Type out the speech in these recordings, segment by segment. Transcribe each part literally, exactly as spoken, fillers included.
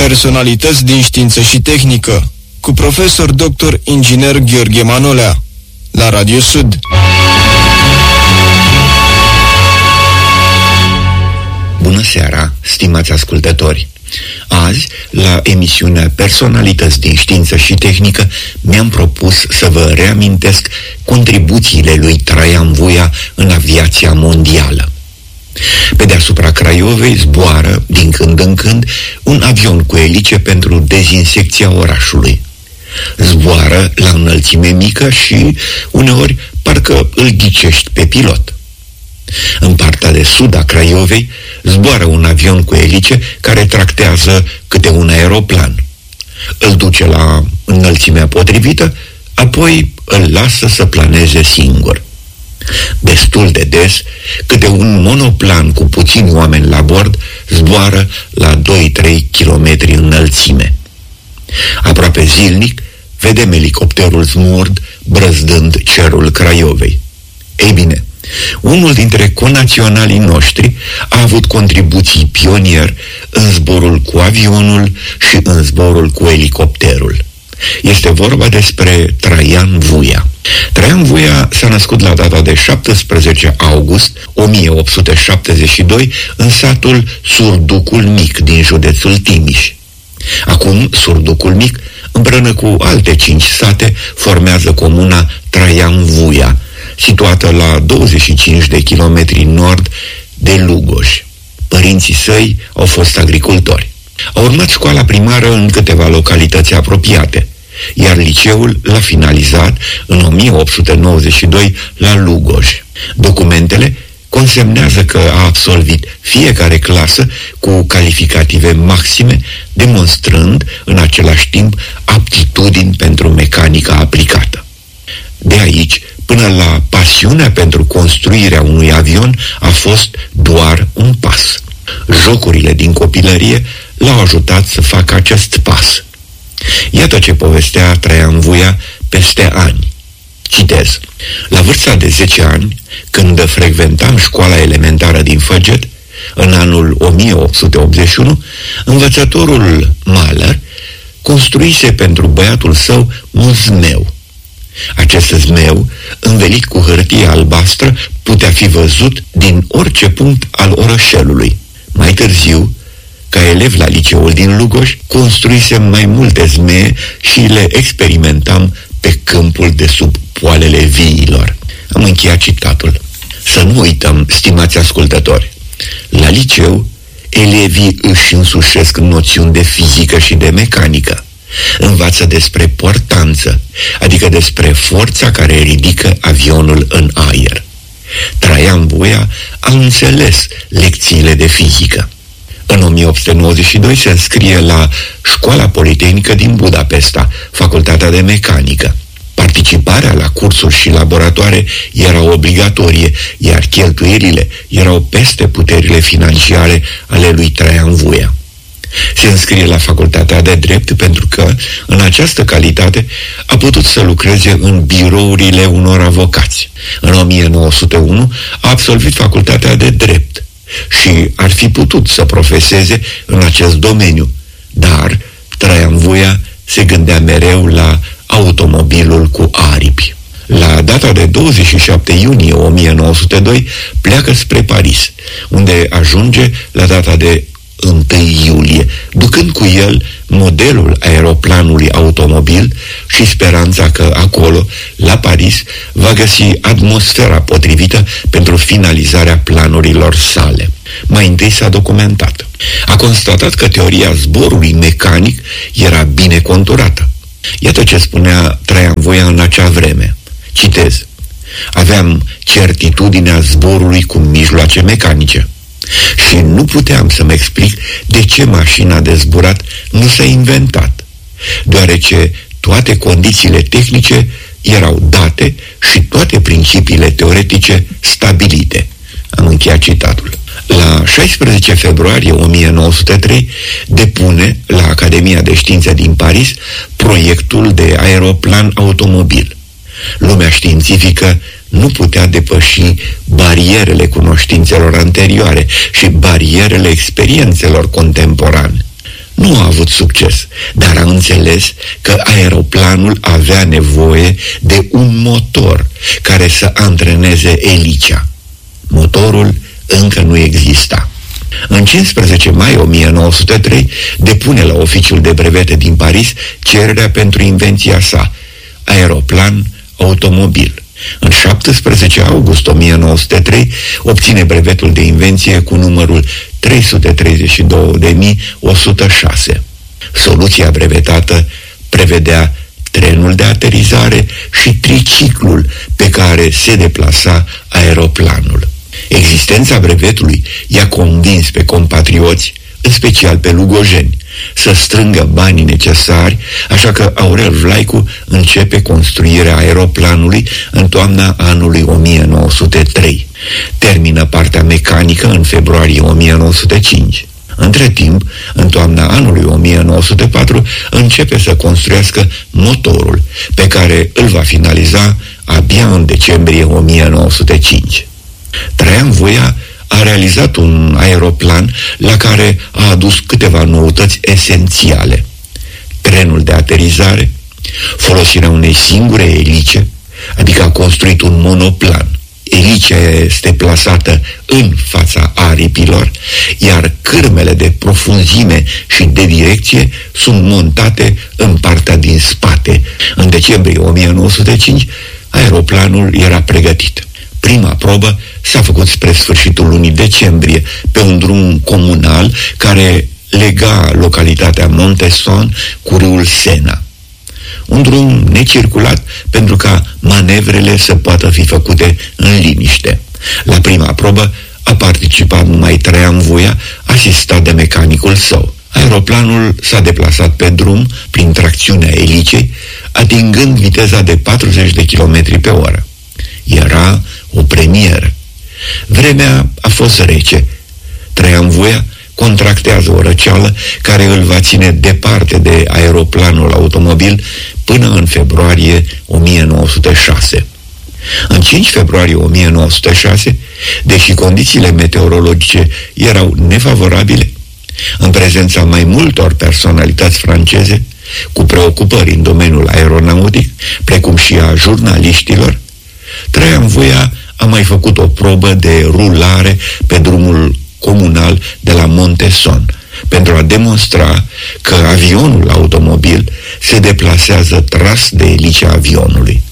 Personalități din știință și tehnică, cu profesor doctor inginer Gheorghe Manolea, la Radio Sud. Bună seara, stimați ascultători! Azi, la emisiunea Personalități din știință și tehnică, mi-am propus să vă reamintesc contribuțiile lui Traian Vuia în aviația mondială. Pe deasupra Craiovei zboară, din când în când, un avion cu elice pentru dezinsecția orașului. Zboară la înălțime mică și, uneori, parcă îl ghicești pe pilot. În partea de sud a Craiovei zboară un avion cu elice care tractează câte un aeroplan. Îl duce la înălțimea potrivită, apoi îl lasă să planeze singur. Destul de des, câte un monoplan cu puțini oameni la bord zboară la doi-trei kilometri înălțime. Aproape zilnic vedem elicopterul smurd brăzdând cerul Craiovei. Ei bine, unul dintre conaționalii noștri a avut contribuții pionier în zborul cu avionul și în zborul cu elicopterul. Este vorba despre Traian Vuia. Traian Vuia s-a născut la data de șaptesprezece august o mie opt sute șaptezeci și doi în satul Surducul Mic din județul Timiș. Acum, Surducul Mic, împreună cu alte cinci sate, formează comuna Traian Vuia, situată la douăzeci și cinci de kilometri nord de Lugoj. Părinții săi au fost agricultori. A urmat școala primară în câteva localități apropiate, iar liceul l-a finalizat în o mie opt sute nouăzeci și doi la Lugoj. Documentele consemnează că a absolvit fiecare clasă cu calificative maxime, demonstrând în același timp aptitudini pentru mecanica aplicată. De aici până la pasiunea pentru construirea unui avion a fost doar un pas. Jocurile din copilărie l-au ajutat să facă acest pas. Iată ce povestea Traian Vuia peste ani. Citez. La vârsta de zece ani, când frecventam școala elementară din Făget, în anul o mie opt sute optzeci și unu, învățătorul Mahler construise pentru băiatul său un zmeu. Acest zmeu, învelit cu hârtie albastră, putea fi văzut din orice punct al orășelului. Mai târziu, ca elev la liceul din Lugoj, construisem mai multe zmee și le experimentam pe câmpul de sub poalele viilor. Am încheiat citatul. Să nu uităm, stimați ascultători, la liceu, elevii își însușesc noțiuni de fizică și de mecanică. Învață despre portanță, adică despre forța care ridică avionul în aer. Traian Vuia a înțeles lecțiile de fizică. În o mie opt sute nouăzeci și doi se înscrie la Școala Politehnică din Budapesta, Facultatea de Mecanică. Participarea la cursuri și laboratoare era obligatorie, iar cheltuielile erau peste puterile financiare ale lui Traian Vuia. Se înscrie la Facultatea de Drept pentru că, în această calitate, a putut să lucreze în birourile unor avocați. În o mie nouă sute unu a absolvit Facultatea de Drept și ar fi putut să profeseze în acest domeniu, dar Traian Vuia se gândea mereu la automobilul cu aripi. La data de douăzeci și șapte iunie o mie nouă sute doi pleacă spre Paris, unde ajunge la data de întâi iulie, ducând cu el modelul aeroplanului automobil și speranța că acolo, la Paris, va găsi atmosfera potrivită pentru finalizarea planurilor sale. Mai întâi s-a documentat. A constatat că teoria zborului mecanic era bine conturată. Iată ce spunea Traian Vuia în acea vreme. Citez. Aveam certitudinea zborului cu mijloace mecanice și nu puteam să-mi explic de ce mașina de zburat nu s-a inventat, deoarece toate condițiile tehnice erau date și toate principiile teoretice stabilite. Am încheiat citatul. La șaisprezece februarie o mie nouă sute trei depune la Academia de Științe din Paris proiectul de aeroplan automobil. Lumea științifică nu putea depăși barierele cunoștințelor anterioare și barierele experiențelor contemporane. Nu a avut succes, dar a înțeles că aeroplanul avea nevoie de un motor care să antreneze elicea. Motorul încă nu exista. În cincisprezece mai o mie nouă sute trei depune la oficiul de brevete din Paris cererea pentru invenția sa, aeroplan automobil. În șaptesprezece august o mie nouă sute trei obține brevetul de invenție cu numărul trei sute treizeci și două de mii o sută șase. Soluția brevetată prevedea trenul de aterizare și triciclul pe care se deplasa aeroplanul. Existența brevetului i-a convins pe compatrioți, în special pe lugojeni, să strângă banii necesari, așa că Aurel Vlaicu începe construirea aeroplanului în toamna anului o mie nouă sute trei. Termină partea mecanică în februarie o mie nouă sute cinci. Între timp, în toamna anului o mie nouă sute patru, începe să construiască motorul, pe care îl va finaliza abia în decembrie o mie nouă sute cinci. Traian Voia a realizat un aeroplan la care a adus câteva noutăți esențiale. Trenul de aterizare, folosirea unei singure elice, adică a construit un monoplan. Elicea este plasată în fața aripilor, iar cârmele de profunzime și de direcție sunt montate în partea din spate. În decembrie o mie nouă sute cinci, aeroplanul era pregătit. Prima probă s-a făcut spre sfârșitul lunii decembrie, pe un drum comunal care lega localitatea Montesson cu râul Sena. Un drum necirculat pentru ca manevrele să poată fi făcute în liniște. La prima probă a participat numai Traian Voia, asistat de mecanicul său. Aeroplanul s-a deplasat pe drum prin tracțiunea elicei, atingând viteza de patruzeci de kilometri pe oră. Era o premieră. Vremea a fost rece. Traian Voia contractează o răceală care îl va ține departe de aeroplanul automobil până în februarie o mie nouă sute șase. În cinci februarie o mie nouă sute șase, deși condițiile meteorologice erau nefavorabile, în prezența mai multor personalități franceze cu preocupări în domeniul aeronautic, precum și a jurnaliștilor, Traian Voia a mai făcut o probă de rulare pe drumul comunal de la Montesson, pentru a demonstra că avionul automobil se deplasează tras de elicea avionului.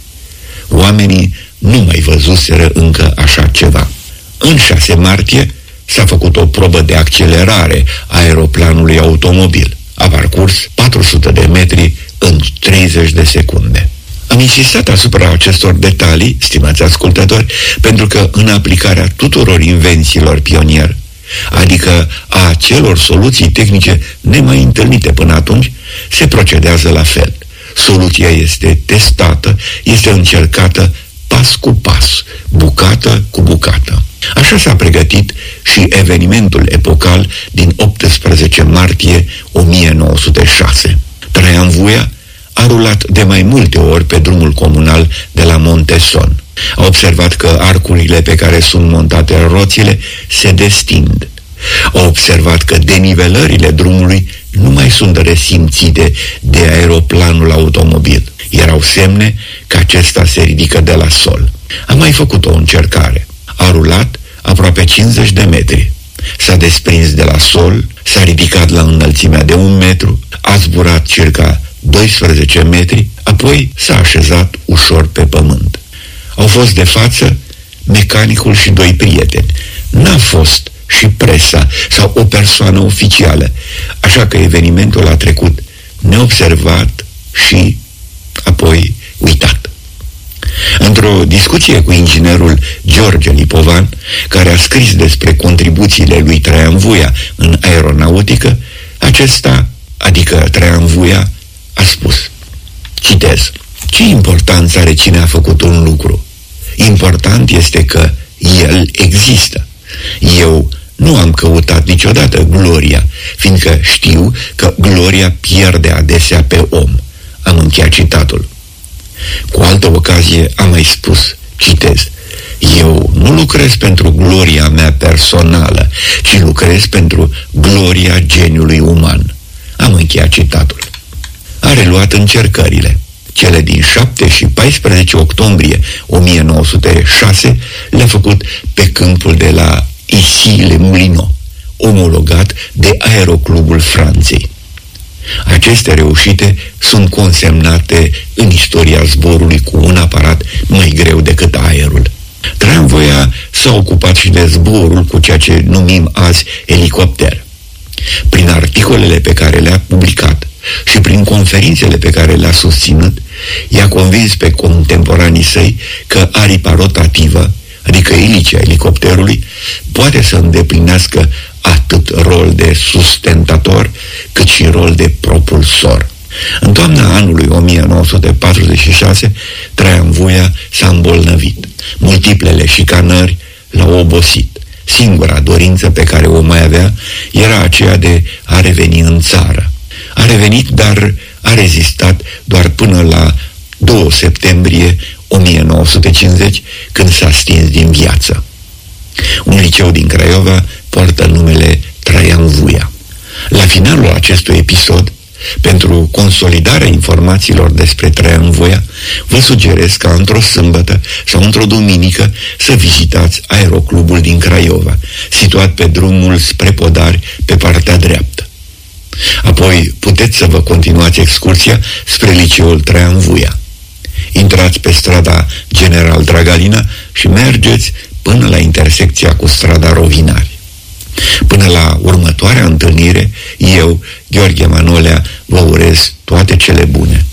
Oamenii nu mai văzuseră încă așa ceva. În șase martie s-a făcut o probă de accelerare a aeroplanului automobil. A parcurs patru sute de metri în treizeci de secunde. Am insistat asupra acestor detalii, stimați ascultători, pentru că în aplicarea tuturor invențiilor pionier, adică a acelor soluții tehnice nemai întâlnite până atunci, se procedează la fel. Soluția este testată, este încercată pas cu pas, bucată cu bucată. Așa s-a pregătit și evenimentul epocal din optsprezece martie o mie nouă sute șase. Traian Voia a rulat de mai multe ori pe drumul comunal de la Montesson. A observat că arcurile pe care sunt montate roțile se destind. A observat că denivelările drumului nu mai sunt resimțite de aeroplanul automobil. Erau semne că acesta se ridică de la sol. A mai făcut o încercare. A rulat aproape cincizeci de metri. S-a desprins de la sol, s-a ridicat la înălțimea de un metru, a zburat circa doisprezece metri, apoi s-a așezat ușor pe pământ. Au fost de față mecanicul și doi prieteni. N-a fost și presa sau o persoană oficială, așa că evenimentul a trecut neobservat și apoi uitat. Într-o discuție cu inginerul George Lipovan, care a scris despre contribuțiile lui Traian Voia în aeronautică, acesta, adică Traian Voia, a spus, citez, ce importanță are cine a făcut un lucru? Important este că el există. Eu nu am căutat niciodată gloria, fiindcă știu că gloria pierde adesea pe om. Am încheiat citatul. Cu altă ocazie am mai spus, citez, eu nu lucrez pentru gloria mea personală, ci lucrez pentru gloria geniului uman. Am încheiat citatul. A reluat încercările. Cele din șapte și paisprezece octombrie o mie nouă sute șase le-a făcut pe câmpul de la Issy-les-Moulineaux, omologat de Aeroclubul Franței. Aceste reușite sunt consemnate în istoria zborului cu un aparat mai greu decât aerul. Traian Voia s-a ocupat și de zborul cu ceea ce numim azi elicopter. Prin articolele pe care le-a publicat și prin conferințele pe care le-a susținut, i-a convins pe contemporanii săi că aripa rotativă, adică elicea elicopterului, poate să îndeplinească atât rol de sustentator, cât și rol de propulsor. În toamna anului o mie nouă sute patruzeci și șase, Traian Voia s-a îmbolnăvit. Multiplele șicanări l-au obosit. Singura dorință pe care o mai avea era aceea de a reveni în țară. A revenit, dar a rezistat doar până la doi septembrie o mie nouă sute cincizeci, când s-a stins din viață. Un liceu din Craiova poartă numele Traian Voia. La finalul acestui episod, pentru consolidarea informațiilor despre Traian Voia, vă sugerez ca într-o sâmbătă sau într-o duminică să vizitați Aeroclubul din Craiova, situat pe drumul spre Podari, pe partea dreaptă. Apoi puteți să vă continuați excursia spre liceul Traian Voia. Intrați pe strada General Dragalina și mergeți până la intersecția cu strada Rovinari. Până la următoarea întâlnire, eu, Gheorghe Manolea, vă urez toate cele bune.